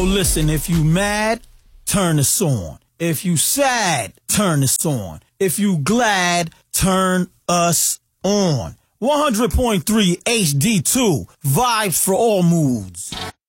Listen, if you mad, turn this on. If you sad, turn this on. If you glad, turn us on. 100.3 HD2, vibes for all moods.